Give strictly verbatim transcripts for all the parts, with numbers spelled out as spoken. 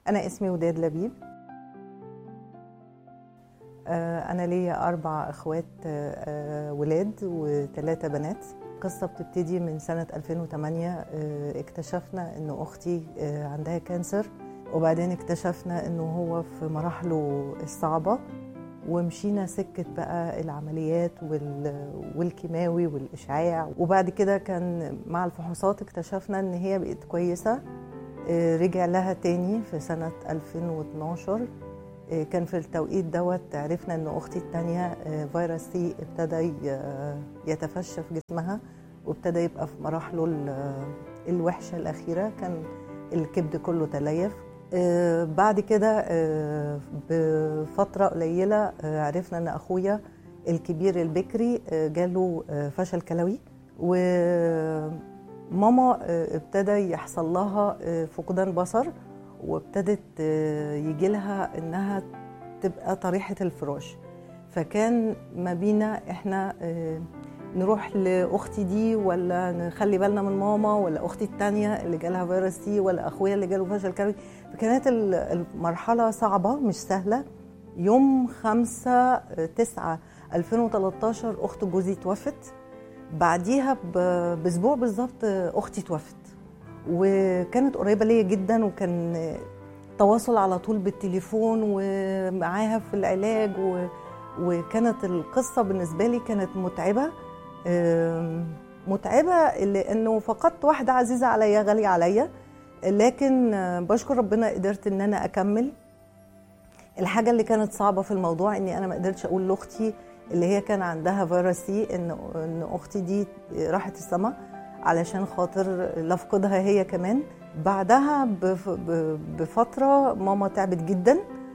أنا اسمي وداد لبيب. أنا ليا أربع أخوات ولاد وثلاثة بنات. القصة بتبتدي من سنة ألفين وثمانية. اكتشفنا إنه أختي عندها كانسر، وبعدين اكتشفنا إنه هو في مراحله الصعبة، ومشينا سكة بقى العمليات والكيماوي والإشعاع. وبعد كده كان مع الفحوصات اكتشفنا إن هي بقت كويسة. رجع لها تاني في سنة ألفين واثناشر. كان في التوقيت دوت عرفنا إن أختي التانية فيروس سي ابتدى يتفشى في جسمها، وابتدى يبقى في مراحله الوحشة الأخيرة، كان الكبد كله تليف. بعد كده بفترة قليلة عرفنا إن أخويا الكبير البكري جاله فشل كلوي، وماما ابتدى يحصل لها فقدان بصر، وابتدت يجي لها إنها تبقى طريحة الفراش. فكان ما بينا إحنا نروح لأختي دي، ولا نخلي بالنا من ماما، ولا أختي التانية اللي جالها فيروس سي، ولا أخويا اللي جاله فشل كلوي. فكانت المرحلة صعبة مش سهلة. يوم خمسة تسعة ألفين وثلاثة عشر أخت جوزي توفت. بعديها بأسبوع بالظبط أختي توفت، وكانت قريبة ليا جدا، وكان تواصل على طول بالتليفون ومعاها في العلاج، و... وكانت القصة بالنسبة لي كانت متعبة متعبة لأنه فقدت واحدة عزيزة عليا غالية عليا، لكن بشكر ربنا قدرت إن أنا أكمل. الحاجة اللي كانت صعبة في الموضوع إني أنا ما قدرتش أقول لأختي اللي هي كان عندها فيروس سي إن إن أختي دي راحت السما، علشان خاطر لفقدها هي كمان. بعدها بفترة ماما تعبت جدا،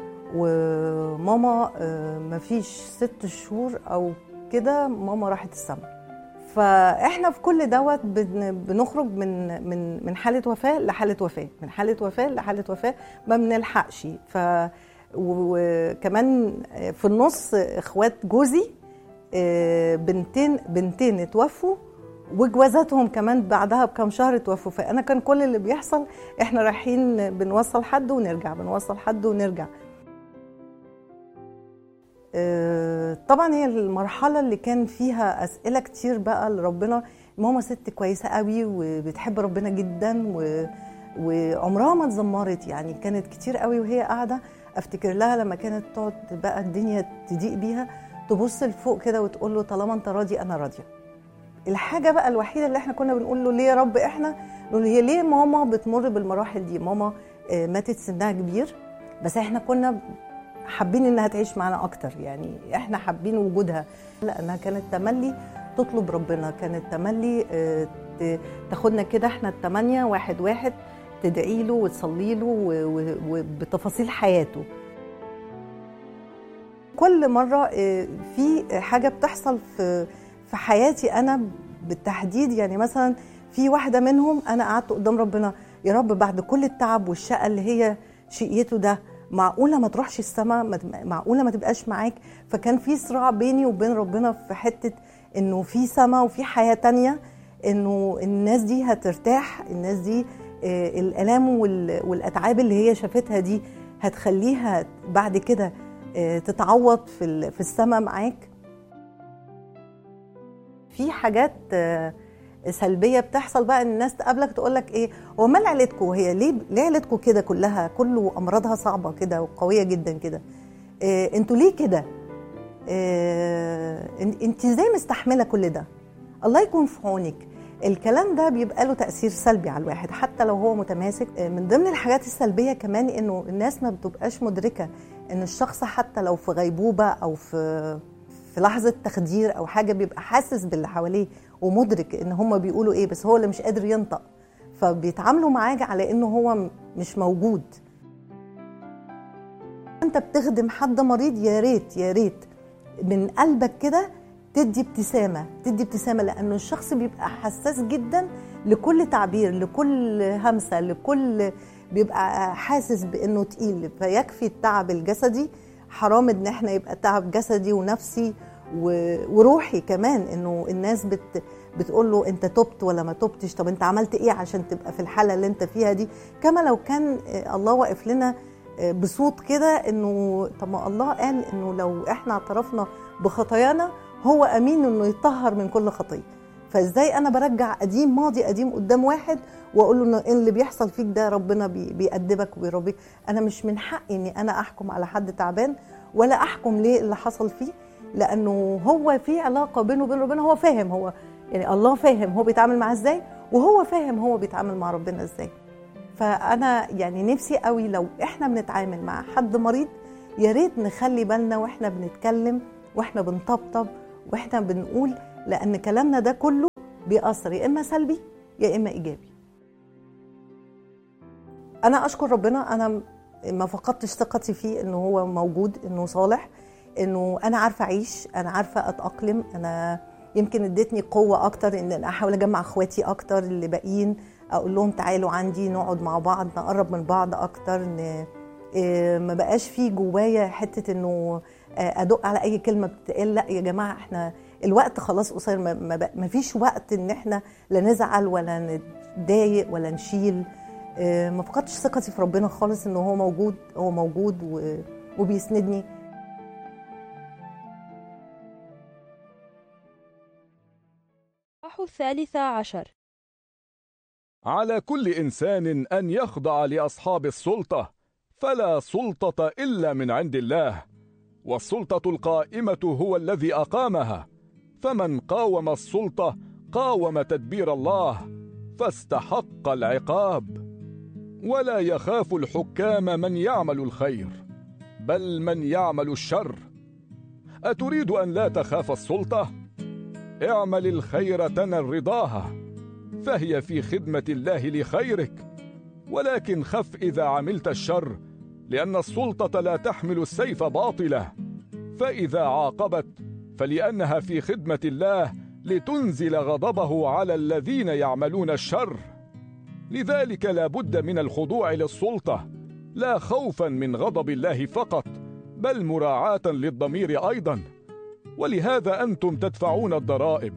وماما مفيش ست شهور أو كده ماما راحت السما. فإحنا في كل دوت بنخرج من من من حالة وفاة لحالة وفاة، من حالة وفاة لحالة وفاة، ما بنلحقش. ف وكمان في النص اخوات جوزي بنتين بنتين اتوفوا، وجوازاتهم كمان بعدها بكم شهر توفوا. فانا كان كل اللي بيحصل احنا رايحين بنوصل حد ونرجع، بنوصل حد ونرجع. طبعا هي المرحله اللي كان فيها اسئله كتير بقى لربنا. ماما ست كويسه قوي وبتحب ربنا جدا، و وعمرها ما اتذمرت، يعني كانت كتير قوي وهي قاعده افتكر لها لما كانت تقعد بقى الدنيا تضيق بيها تبص لفوق كده وتقول له طالما انت راضي انا راضيه. الحاجه بقى الوحيده اللي احنا كنا بنقول له ليه يا رب، احنا نقول هي ليه ماما بتمر بالمراحل دي؟ ماما ماتت سنها كبير، بس احنا كنا حابين انها تعيش معنا اكتر، يعني احنا حابين وجودها، لانها كانت تملي تطلب ربنا، كانت تملي تاخدنا كده احنا الثمانيه واحد واحد تدعي له وتصلي له وبتفاصيل حياته. كل مره في حاجه بتحصل في في حياتي انا بالتحديد، يعني مثلا في واحده منهم انا قعدت قدام ربنا، يا رب بعد كل التعب والشقه اللي هي شقيته ده، معقوله ما تروحش السما؟ معقوله ما تبقاش معاك؟ فكان في صراع بيني وبين ربنا في حته انه في سما وفي حياه تانية، انه الناس دي هترتاح، الناس دي الالام والاتعاب اللي هي شافتها دي هتخليها بعد كده تتعوض في في السما معاك. في حاجات سلبيه بتحصل بقى، الناس تقابلك تقول لك ايه، هو مال عيلتكم؟ هي ليه ليه عيلتكم كده كلها كله امراضها صعبه كده وقويه جدا كده؟ إيه انتوا ليه كده؟ إيه انت ازاي مستحمله كل ده؟ الله يكون في عونك. الكلام ده بيبقى له تاثير سلبي على الواحد حتى لو هو متماسك. من ضمن الحاجات السلبيه كمان انه الناس ما بتبقاش مدركه ان الشخص حتى لو في غيبوبه او في في لحظه تخدير او حاجه بيبقى حاسس باللي حواليه ومدرك ان هم بيقولوا ايه، بس هو اللي مش قادر ينطق، فبيتعاملوا معاه على انه هو مش موجود. انت بتخدم حد مريض، يا ريت يا ريت من قلبك كده تدي ابتسامه، تدي ابتسامه، لانه الشخص بيبقى حساس جدا لكل تعبير، لكل همسه، لكل بيبقى حاسس بانه تقيل. فيكفي التعب الجسدي، حرام ان احنا يبقى تعب جسدي ونفسي وروحي كمان، انه الناس بت بتقول له انت تبت ولا ما تبتش، طب انت عملت ايه عشان تبقى في الحاله اللي انت فيها دي. كما لو كان الله واقف لنا بصوت كده انه طب ما الله قال انه لو احنا اعترفنا بخطايانا هو امين انه يطهر من كل خطيه. فازاي انا برجع قديم ماضي قديم قدام واحد واقول له ان اللي بيحصل فيك ده ربنا بيأدبك وبيربيك. انا مش من حقي اني انا احكم على حد تعبان ولا احكم ليه اللي حصل فيه، لانه هو في علاقه بينه وبين ربنا. هو فاهم، هو يعني الله فاهم هو بيتعامل معاه ازاي، وهو فاهم هو بيتعامل مع ربنا ازاي. فانا يعني نفسي قوي لو احنا بنتعامل مع حد مريض يا ريت نخلي بالنا واحنا بنتكلم واحنا بنطبطب واحنا بنقول، لان كلامنا ده كله بيأثر يا اما سلبي يا اما ايجابي. انا اشكر ربنا، انا ما فقدتش ثقتي فيه انه هو موجود، انه صالح، انه انا عارفه اعيش، انا عارفه اتأقلم. انا يمكن ادتني قوه اكتر ان انا احاول اجمع اخواتي اكتر اللي باقيين، اقول لهم تعالوا عندي نقعد مع بعض نقرب من بعض اكتر. ان ما بقاش في جوايا حته انه ادق على اي كلمه بتتقال. لا يا جماعه، احنا الوقت خلاص قصير، ما فيش وقت ان احنا لا نزعل ولا نتضايق ولا نشيل. ما فقدتش ثقتي في ربنا خالص، انه هو موجود، هو موجود وبيسندني. الثالثة عشر. على كل إنسان أن يخضع لأصحاب السلطة، فلا سلطة إلا من عند الله، والسلطة القائمة هو الذي أقامها، فمن قاوم السلطة قاوم تدبير الله فاستحق العقاب. ولا يخاف الحكام من يعمل الخير، بل من يعمل الشر. أتريد أن لا تخاف السلطة؟ اعمل الخير تنل رضاها، فهي في خدمة الله لخيرك. ولكن خف إذا عملت الشر، لأن السلطة لا تحمل السيف باطلة، فإذا عاقبت فلأنها في خدمة الله لتنزل غضبه على الذين يعملون الشر. لذلك لا بد من الخضوع للسلطة، لا خوفا من غضب الله فقط، بل مراعاة للضمير أيضا. ولهذا أنتم تدفعون الضرائب،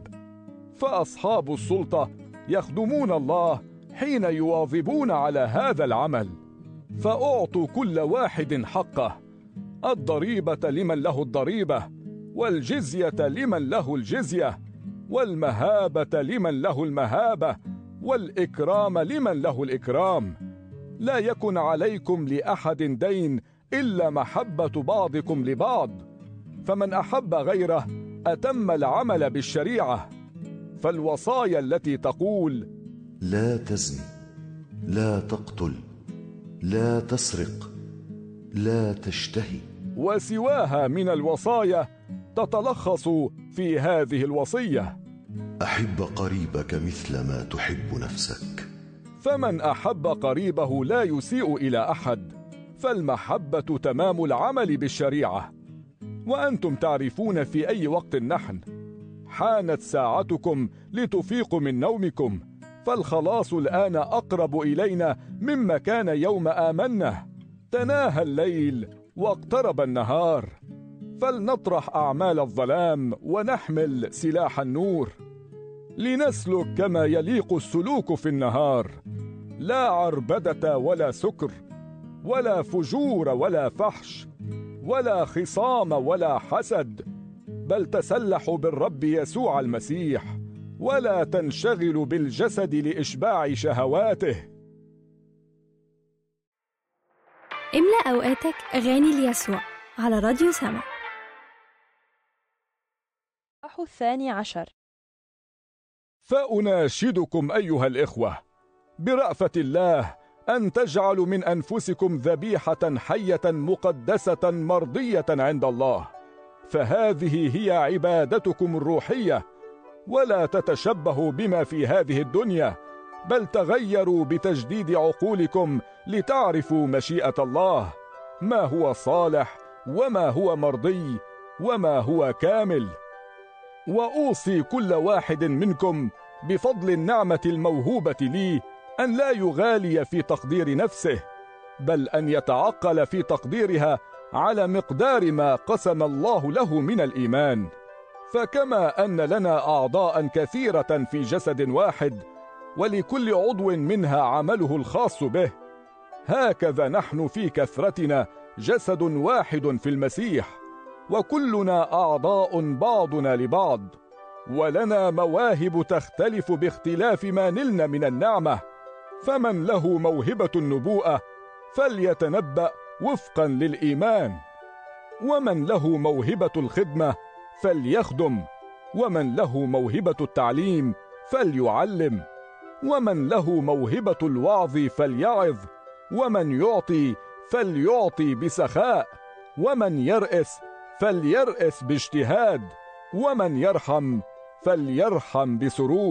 فأصحاب السلطة يخدمون الله حين يواظبون على هذا العمل. فأعطوا كل واحد حقه، الضريبة لمن له الضريبة، والجزية لمن له الجزية، والمهابة لمن له المهابة، والإكرام لمن له الإكرام. لا يكن عليكم لأحد دين إلا محبة بعضكم لبعض، فمن أحب غيره أتم العمل بالشريعة. فالوصايا التي تقول: لا تزني، لا تقتل، لا تسرق، لا تشتهي، وسواها من الوصايا تتلخص في هذه الوصية: أحب قريبك مثل ما تحب نفسك. فمن أحب قريبه لا يسيء إلى أحد، فالمحبة تمام العمل بالشريعة. وأنتم تعرفون في أي وقت نحن، حانت ساعتكم لتفيقوا من نومكم، فالخلاص الآن أقرب إلينا مما كان يوم آمنا. تناهى الليل واقترب النهار، فلنطرح أعمال الظلام ونحمل سلاح النور، لنسلك كما يليق السلوك في النهار، لا عربدة ولا سكر، ولا فجور ولا فحش، ولا خصام ولا حسد، بل تسلحوا بالرب يسوع المسيح، ولا تنشغلوا بالجسد لإشباع شهواته. املأ أوقاتك أغاني ليسوع على راديو سما. الثاني عشر. فأناشدكم أيها الإخوة برأفة الله أن تجعلوا من أنفسكم ذبيحة حية مقدسة مرضية عند الله، فهذه هي عبادتكم الروحية. ولا تتشبهوا بما في هذه الدنيا، بل تغيروا بتجديد عقولكم لتعرفوا مشيئة الله، ما هو صالح وما هو مرضي وما هو كامل. وأوصي كل واحد منكم بفضل النعمة الموهوبة لي أن لا يغالي في تقدير نفسه، بل أن يتعقل في تقديرها على مقدار ما قسم الله له من الإيمان. فكما أن لنا أعضاء كثيرة في جسد واحد ولكل عضو منها عمله الخاص به، هكذا نحن في كثرتنا جسد واحد في المسيح، وكلنا أعضاء بعضنا لبعض، ولنا مواهب تختلف باختلاف ما نلنا من النعمة. فمن له موهبة النبوءة فليتنبأ وفقا للإيمان، ومن له موهبة الخدمة فليخدم، ومن له موهبة التعليم فليعلم، ومن له موهبة الوعظ فليعظ، ومن يعطي فليعطي بسخاء، ومن يرأس فليرأس باجتهاد، ومن يرحم فليرحم بسرور.